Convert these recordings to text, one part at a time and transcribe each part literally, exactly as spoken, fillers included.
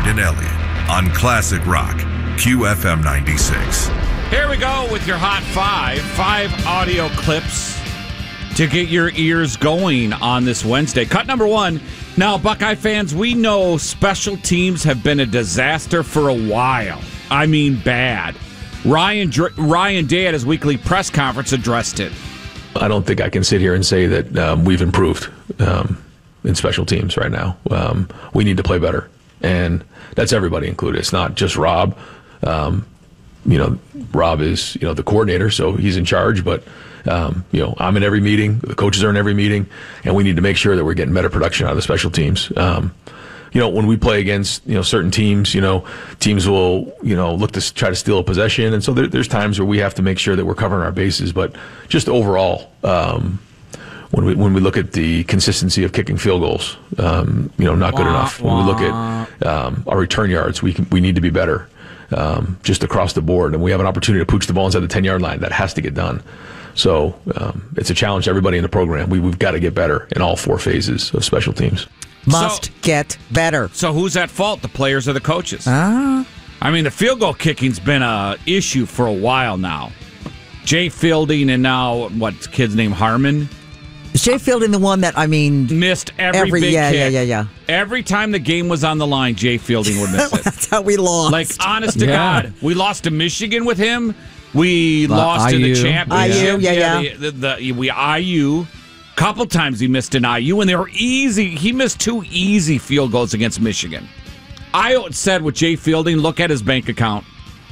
and Elliott on Classic Rock, Q F M ninety-six. Here we go with your Hot Five. Five audio clips to get your ears going on this Wednesday. Cut number one. Now, Buckeye fans, we know special teams have been a disaster for a while. I mean, bad. Ryan Ryan Day at his weekly press conference addressed it. I don't think I can sit here and say that um, we've improved um, in special teams right now. Um, we need to play better, and that's everybody included. It's not just Rob. Um, you know, Rob is, you know, the coordinator, so he's in charge, but, um, you know, I'm in every meeting, the coaches are in every meeting, and we need to make sure that we're getting better production out of the special teams. Um, you know, when we play against, you know, certain teams, you know, teams will, you know, look to try to steal a possession, and so there, there's times where we have to make sure that we're covering our bases, but just overall, um, when we when we look at the consistency of kicking field goals, um, you know, not good wah, enough. When wah. we look at um, our return yards, we can, we need to be better. Um, just across the board, and we have an opportunity to pooch the ball inside the ten-yard line. That has to get done. So um, it's a challenge to everybody in the program. We, we've got to get better in all four phases of special teams. Must so, get better. So who's at fault? The players or the coaches? Uh, I mean, the field goal kicking's been a issue for a while now. Jay Fielding and now, what's the kid's name, Harmon? Is Jay Fielding the one that, I mean... Missed every, every big yeah, kick. yeah, yeah, yeah. Every time the game was on the line, Jay Fielding would miss it. That's how we lost. Like, honest to Yeah. God, we lost to Michigan with him. We Uh, lost in I U. the championship. I U, yeah, yeah. The, the, the, we I U. Couple times he missed an I U, and they were easy. He missed two easy field goals against Michigan. I said with Jay Fielding, look at his bank account.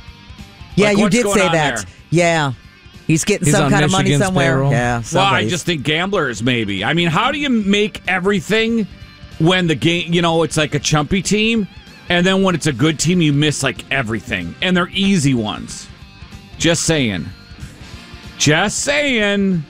yeah, Like, you what's did going say on that. there? Yeah. He's getting He's some on kind of money Michigan's somewhere. payroll. Yeah, Well, I somebody's. just think gamblers, maybe. I mean, how do you make everything when the game, you know, it's like a chumpy team, and then when it's a good team, you miss like everything, and they're easy ones. Just saying. Just saying.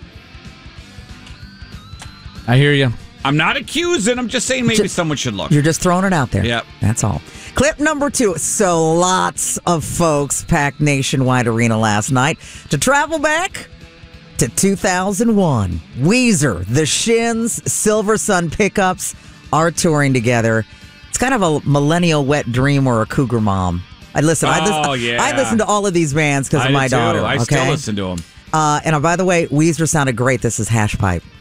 I hear you. I'm not accusing. I'm just saying maybe Just- someone should look. You're just throwing it out there. Yep. That's all. Clip number two. So lots of folks packed Nationwide Arena last night to travel back to two thousand one. Weezer, The Shins, Silver Sun Pickups are touring together. It's kind of a millennial wet dream or a cougar mom. I listen. I listen, Oh, yeah. I listen to all of these bands because I of my do too. daughter. I okay? still listen to them. Uh, and uh, by the way, Weezer sounded great. This is Hash Pipe.